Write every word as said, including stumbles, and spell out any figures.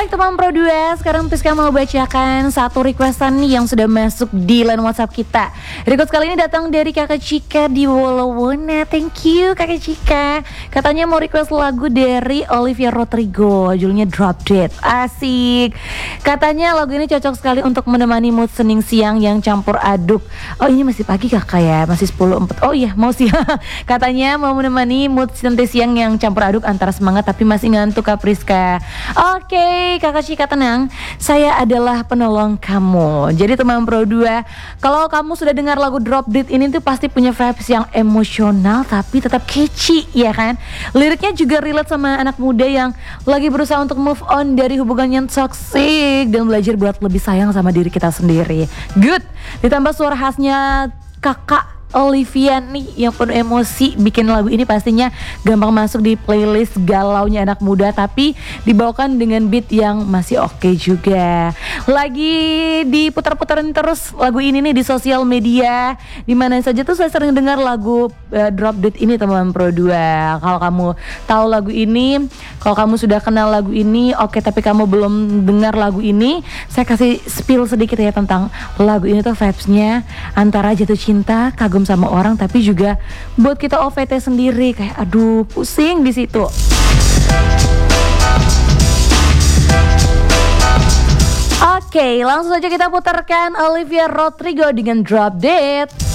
Baik teman Pro dua, sekarang Priska mau bacakan satu requestan nih yang sudah masuk di line WhatsApp kita. Request kali ini datang dari Kakak Cika di Wolowona. Thank you Kakak Cika. Katanya mau request lagu dari Olivia Rodrigo, judulnya Drop Dead. Asik. Katanya lagu ini cocok sekali untuk menemani mood sening siang yang campur aduk. Oh ini masih pagi kakak ya, masih sepuluh empat. Oh iya mau siang. Katanya mau menemani mood nanti siang yang campur aduk antara semangat tapi masih ngantuk Kak Priska. Oke Kakak Cika tenang, saya adalah penolong kamu. Jadi teman Pro dua, kalau kamu sudah dengar lagu Drop Dead ini tuh pasti punya vibes yang emosional tapi tetap catchy ya kan. Liriknya juga relate sama anak muda yang lagi berusaha untuk move on dari hubungan yang toxic dan belajar buat lebih sayang sama diri kita sendiri. Good. Ditambah suara khasnya kakak Olivia nih yang penuh emosi, bikin lagu ini pastinya gampang masuk di playlist galaunya anak muda tapi dibawakan dengan beat yang masih oke okay juga. Lagi diputar-putarin terus lagu ini nih di sosial media, dimana saja tuh saya sering dengar lagu uh, Drop Dead ini teman Pro dua. Kalau kamu tahu lagu ini, kalau kamu sudah kenal lagu ini, oke okay, tapi kamu belum dengar lagu ini, saya kasih spill sedikit ya tentang lagu ini tuh vibesnya antara jatuh cinta, kagum sama orang tapi juga buat kita O V T sendiri kayak aduh pusing di situ. Oke, langsung saja kita putarkan Olivia Rodrigo dengan Drop Dead.